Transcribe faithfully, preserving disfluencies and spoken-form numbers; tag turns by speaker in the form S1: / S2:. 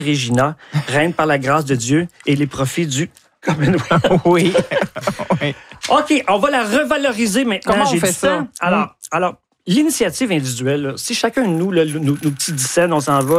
S1: Regina, reine par la grâce de Dieu et les profits du Commonwealth.
S2: Oui. oui.
S1: OK, on va la revaloriser maintenant.
S2: Comment on
S1: J'ai
S2: fait
S1: du
S2: ça?
S1: temps. Alors,
S2: Mmh.
S1: alors l'initiative individuelle, là, si chacun de nous, là, nos, nos petits dix cents, on s'en va